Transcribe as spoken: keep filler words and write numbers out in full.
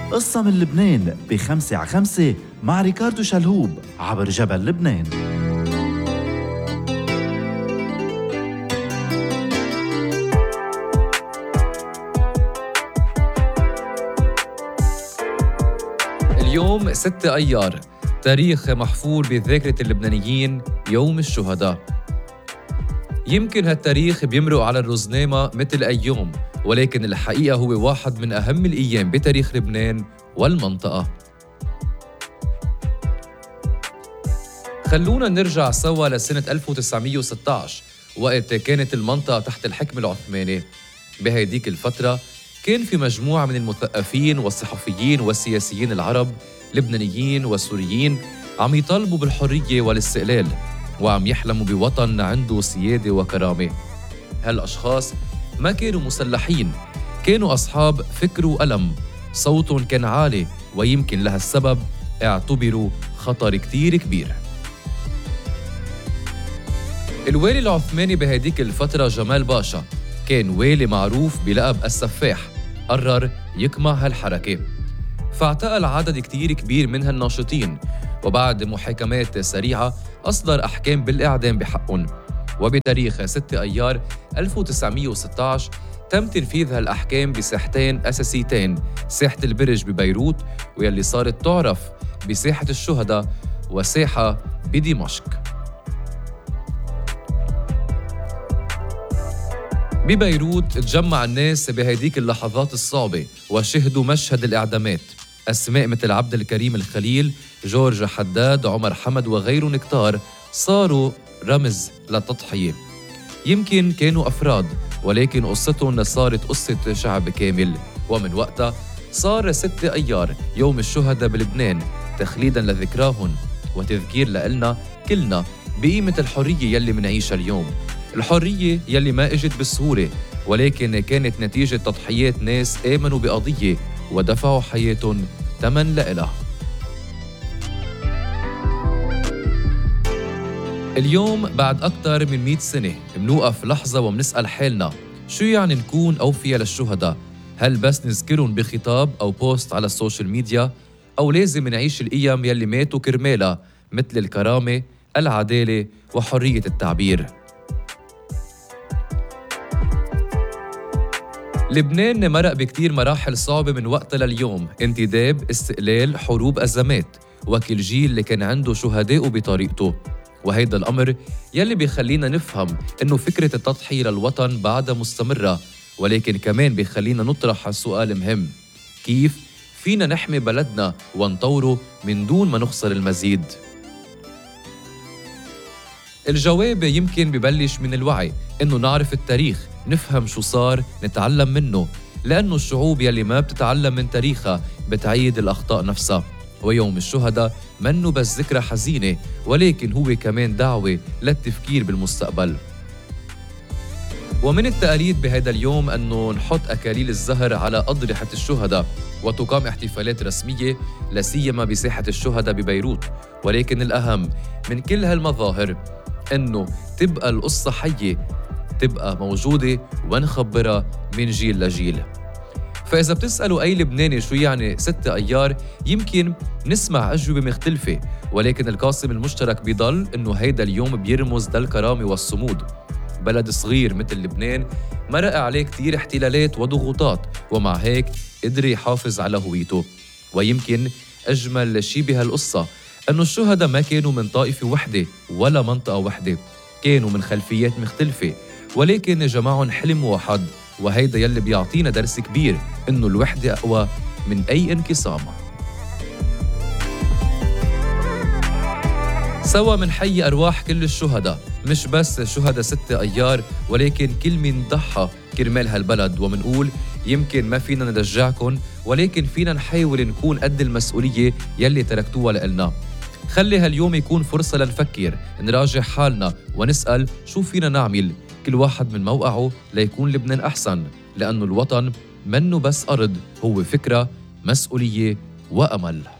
قصة من لبنان بخمسة على خمسة مع ريكاردو شلهوب عبر جبل لبنان. اليوم ستة أيار، تاريخ محفور بذاكرة اللبنانيين، يوم الشهداء. يمكن هالتاريخ بيمرق على الرزنامة مثل أي يوم، ولكن الحقيقة هو واحد من أهم الأيام بتاريخ لبنان والمنطقة. خلونا نرجع سوا لسنة ألف وتسعمية وستة عشر، وقت كانت المنطقة تحت الحكم العثماني. بهيديك الفترة كان في مجموعة من المثقفين والصحفيين والسياسيين العرب، لبنانيين وسوريين، عم يطالبوا بالحرية والاستقلال، وعم يحلموا بوطن عنده سيادة وكرامة. هالأشخاص ما كانوا مسلحين، كانوا أصحاب فكر وقلم، صوتهم كان عالي، ويمكن لهالسبب اعتبروا خطر كتير كبير. الوالي العثماني بهديك الفترة جمال باشا كان والي معروف بلقب السفاح، قرر يكمع هالحركة، فاعتقل عدد كتير كبير من هالناشطين، وبعد محاكمات سريعة أصدر أحكام بالإعدام بحقهم. وبتاريخ ستة أيار ألف وتسعمية وستة عشر تم تنفيذ هالأحكام بساحتين أساسيتين، ساحة البرج ببيروت ويلي صارت تعرف بساحة الشهداء، وساحة بدمشق. ببيروت تجمع الناس بهديك اللحظات الصعبة وشهدوا مشهد الإعدامات. أسماء مثل عبد الكريم الخليل، جورج حداد، عمر حمد وغيرهم كتار صاروا رمز للتضحية. يمكن كانوا أفراد، ولكن قصتهم صارت قصة شعب كامل، ومن وقتها صار ستة أيار يوم الشهداء بلبنان تخليداً لذكراهم وتذكير لإلنا كلنا بقيمة الحرية يلي منعيشها اليوم. الحرية يلي ما اجت بالسهولة، ولكن كانت نتيجة تضحيات ناس آمنوا بقضية ودفعوا حياتهم ثمن لإلها. اليوم بعد أكثر من مئة سنة منوقف لحظة ومنسأل حالنا، شو يعني نكون أوفياء للشهداء؟ هل بس نذكرهم بخطاب أو بوست على السوشيال ميديا؟ أو لازم نعيش القيم يلي ماتوا كرمالها، مثل الكرامة، العدالة وحرية التعبير؟ لبنان مرق بكتير مراحل صعبة من وقتها لليوم، انتداب، استقلال، حروب، أزمات، وكل جيل اللي كان عنده شهداء بطريقته. وهيدا الأمر يلي بيخلينا نفهم إنه فكرة التضحية للوطن بعدها مستمرة، ولكن كمان بيخلينا نطرح سؤال مهم: كيف فينا نحمي بلدنا ونطوره من دون ما نخسر المزيد؟ الجواب يمكن ببلش من الوعي، إنه نعرف التاريخ، نفهم شو صار، نتعلم منه، لأنه الشعوب يلي ما بتتعلم من تاريخها بتعيد الأخطاء نفسها. ويوم الشهداء منه بس ذكرى حزينة، ولكن هو كمان دعوة للتفكير بالمستقبل. ومن التقاليد بهذا اليوم أنه نحط أكاليل الزهر على أضرحة الشهداء، وتقام احتفالات رسمية لسيما بساحة الشهداء ببيروت. ولكن الأهم من كل هالمظاهر أنه تبقى القصة حية، تبقى موجودة ونخبرها من جيل لجيل. فإذا بتسألوا أي لبناني شو يعني ستة أيار، يمكن نسمع أجوبة مختلفة، ولكن القاسم المشترك بيضل إنه هيدا اليوم بيرمز للكرامة والصمود. بلد صغير مثل لبنان مرق عليه كتير احتلالات وضغوطات، ومع هيك قدر يحافظ على هويته. ويمكن أجمل شي بهالقصة أنه الشهداء ما كانوا من طائفة وحدة ولا منطقة وحدة، كانوا من خلفيات مختلفة، ولكن جمعهم حلم واحد. وهيدا يلي بيعطينا درس كبير، إنه الوحدة أقوى من أي انقسام. سوا منحيي أرواح كل الشهداء، مش بس شهداء ستة أيار، ولكن كل من ضحى كرمال هالبلد، ومنقول يمكن ما فينا نرجعكن، ولكن فينا نحاول نكون قد المسؤولية يلي تركتوها لإلنا. خلي هاليوم يكون فرصة لنفكر، نراجع حالنا ونسأل شو فينا نعمل، كل واحد من موقعه ليكون لبنان أحسن، لأنه الوطن منه بس أرض، هو فكرة، مسؤولية وأمل.